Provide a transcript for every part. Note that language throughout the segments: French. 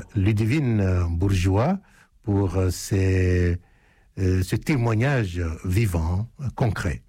Ludivine Bourgeois pour ce témoignage vivant, concret.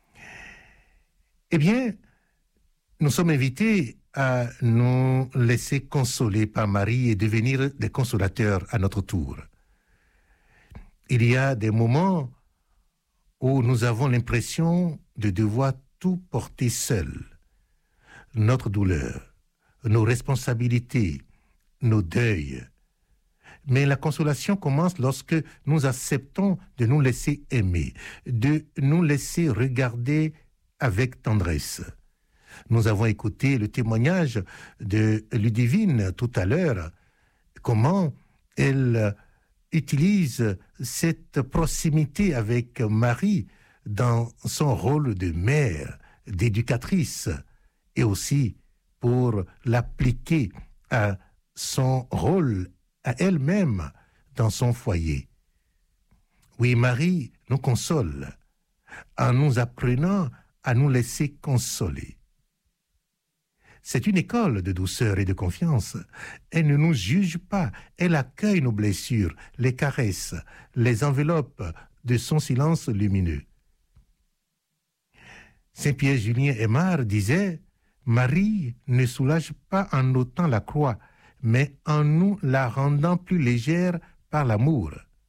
Eh bien, nous sommes invités à nous laisser consoler par Marie et devenir des consolateurs à notre tour. Il y a des moments où nous avons l'impression de devoir tout porter seul. Notre douleur, nos responsabilités, nos deuils. Mais la consolation commence lorsque nous acceptons de nous laisser aimer, de nous laisser regarder avec tendresse. Nous avons écouté le témoignage de Ludivine tout à l'heure, comment elle utilise cette proximité avec Marie dans son rôle de mère, d'éducatrice, et aussi pour l'appliquer à son rôle, à elle-même, dans son foyer. Oui, Marie nous console en nous apprenant à nous laisser consoler. C'est une école de douceur et de confiance. Elle ne nous juge pas. Elle accueille nos blessures, les caresse, les enveloppe de son silence lumineux. Saint-Pierre Julien Aymar disait « Marie ne soulage pas en ôtant la croix, mais en nous la rendant plus légère par l'amour. »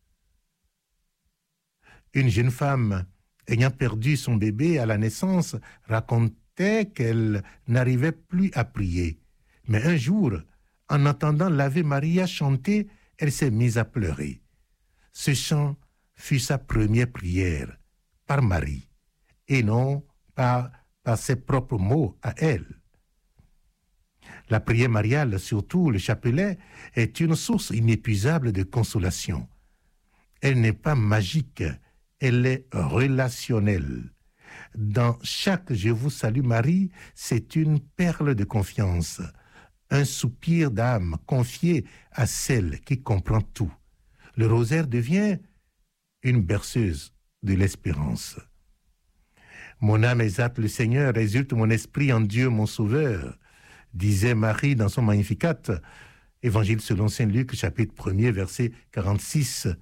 Une jeune femme ayant perdu son bébé à la naissance racontait qu'elle n'arrivait plus à prier. Mais un jour, en entendant l'Ave Maria chanter, elle s'est mise à pleurer. Ce chant fut sa première prière, par Marie, et non par ses propres mots à elle. La prière mariale, surtout le chapelet, est une source inépuisable de consolation. Elle n'est pas magique, elle est relationnelle. Dans chaque « Je vous salue Marie », c'est une perle de confiance, un soupir d'âme confié à celle qui comprend tout. Le rosaire devient une berceuse de l'espérance. Mon âme exalte le Seigneur, exulte mon esprit en Dieu mon Sauveur, disait Marie dans son Magnificat, Évangile selon saint Luc, chapitre 1er, versets 46-47.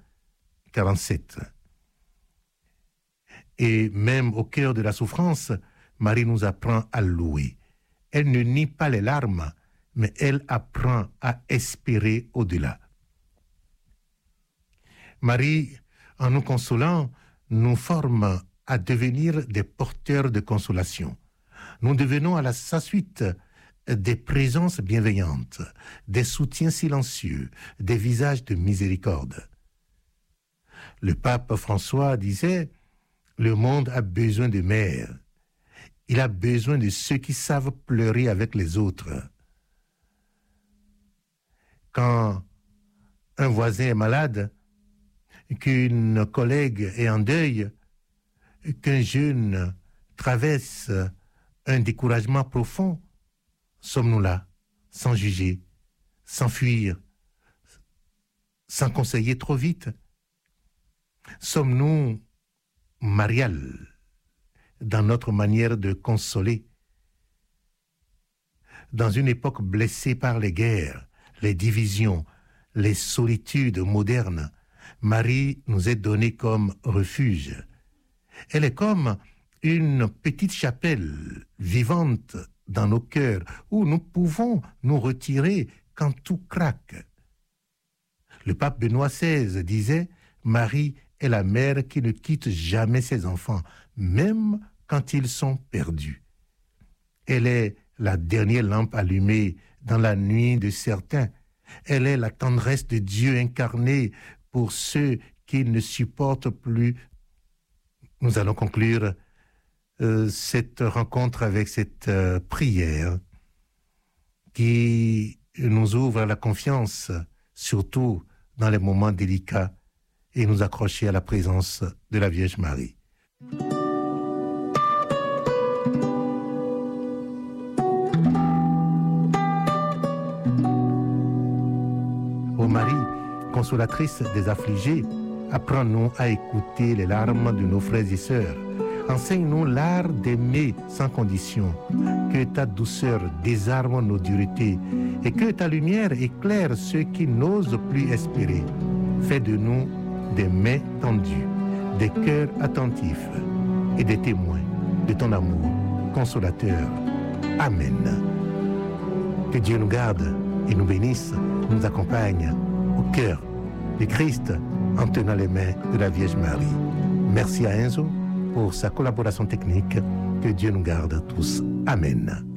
Et même au cœur de la souffrance, Marie nous apprend à louer. Elle ne nie pas les larmes, mais elle apprend à espérer au-delà. Marie, en nous consolant, nous forme à devenir des porteurs de consolation. Nous devenons à sa suite des présences bienveillantes, des soutiens silencieux, des visages de miséricorde. Le pape François disait « Le monde a besoin de mères. Il a besoin de ceux qui savent pleurer avec les autres. » Quand un voisin est malade, qu'une collègue est en deuil, qu'un jeune traverse un découragement profond, sommes-nous là, sans juger, sans fuir, sans conseiller trop vite? Sommes-nous mariales dans notre manière de consoler? Dans une époque blessée par les guerres, les divisions, les solitudes modernes, Marie nous est donnée comme refuge. Elle est comme une petite chapelle vivante dans nos cœurs où nous pouvons nous retirer quand tout craque. Le pape Benoît XVI disait « Marie est la mère qui ne quitte jamais ses enfants, même quand ils sont perdus. Elle est la dernière lampe allumée dans la nuit de certains. Elle est la tendresse de Dieu incarnée pour ceux qui ne supportent plus. » Nous allons conclure cette rencontre avec cette prière qui nous ouvre à la confiance, surtout dans les moments délicats, et nous accrocher à la présence de la Vierge Marie. Ô Marie, consolatrice des affligés, apprends-nous à écouter les larmes de nos frères et sœurs. Enseigne-nous l'art d'aimer sans condition. Que ta douceur désarme nos duretés et que ta lumière éclaire ceux qui n'osent plus espérer. Fais de nous des mains tendues, des cœurs attentifs et des témoins de ton amour consolateur. Amen. Que Dieu nous garde et nous bénisse, nous accompagne au cœur de Christ en tenant les mains de la Vierge Marie. Merci à Enzo pour sa collaboration technique. Que Dieu nous garde tous. Amen.